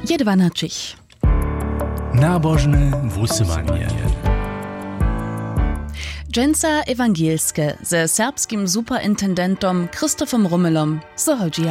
11. Nabożne włosywanie. Dżęca ewangelskie ze serbskim superintendentom Krzysztofem Rummelom so chodzi